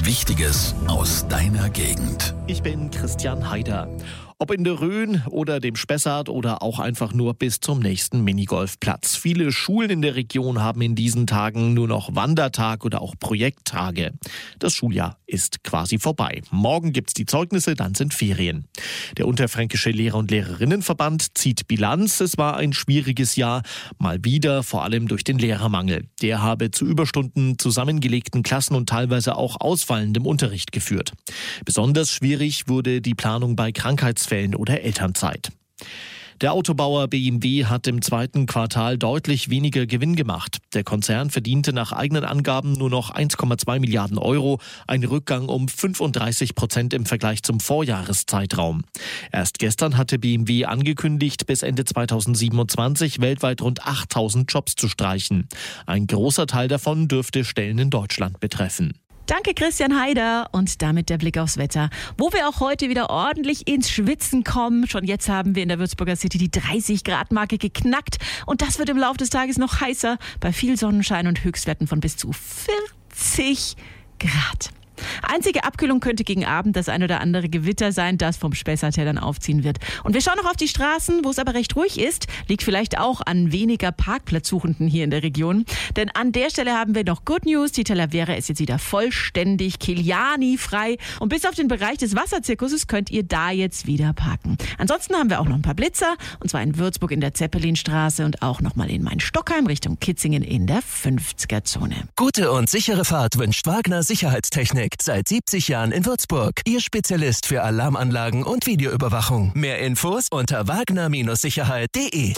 Wichtiges aus deiner Gegend. Ich bin Christian Haider. Ob in der Rhön oder dem Spessart oder auch einfach nur bis zum nächsten Minigolfplatz. Viele Schulen in der Region haben in diesen Tagen nur noch Wandertag oder auch Projekttage. Das Schuljahr ist quasi vorbei. Morgen gibt's die Zeugnisse, dann sind Ferien. Der Unterfränkische Lehrer- und Lehrerinnenverband zieht Bilanz. Es war ein schwieriges Jahr. Mal wieder, vor allem durch den Lehrermangel. Der habe zu Überstunden, zusammengelegten Klassen und teilweise auch ausfallendem Unterricht geführt. Besonders schwierig wurde die Planung bei Krankheitsfällen oder Elternzeit. Der Autobauer BMW hat im zweiten Quartal deutlich weniger Gewinn gemacht. Der Konzern verdiente nach eigenen Angaben nur noch 1,2 Milliarden Euro, ein Rückgang um 35% im Vergleich zum Vorjahreszeitraum. Erst gestern hatte BMW angekündigt, bis Ende 2027 weltweit rund 8.000 Jobs zu streichen. Ein großer Teil davon dürfte Stellen in Deutschland betreffen. Danke Christian Haider und damit der Blick aufs Wetter, wo wir auch heute wieder ordentlich ins Schwitzen kommen. Schon jetzt haben wir in der Würzburger City die 30-Grad-Marke geknackt und das wird im Laufe des Tages noch heißer bei viel Sonnenschein und Höchstwerten von bis zu 40 Grad. Einzige Abkühlung könnte gegen Abend das ein oder andere Gewitter sein, das vom Spessart her dann aufziehen wird. Und wir schauen noch auf die Straßen, wo es aber recht ruhig ist. Liegt vielleicht auch an weniger Parkplatzsuchenden hier in der Region. Denn an der Stelle haben wir noch Good News. Die Talavera ist jetzt wieder vollständig Kiliani-frei. Und bis auf den Bereich des Wasserzirkuses könnt ihr da jetzt wieder parken. Ansonsten haben wir auch noch ein paar Blitzer. Und zwar in Würzburg in der Zeppelinstraße und auch nochmal in Main-Stockheim Richtung Kitzingen in der 50er-Zone. Gute und sichere Fahrt wünscht Wagner Sicherheitstechnik. Seit 70 Jahren in Würzburg. Ihr Spezialist für Alarmanlagen und Videoüberwachung. Mehr Infos unter wagner-sicherheit.de.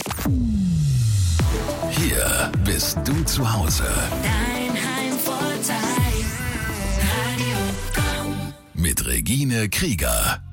Hier bist du zu Hause. Dein Heimvorteil. Radio Komm. Mit Regine Krieger.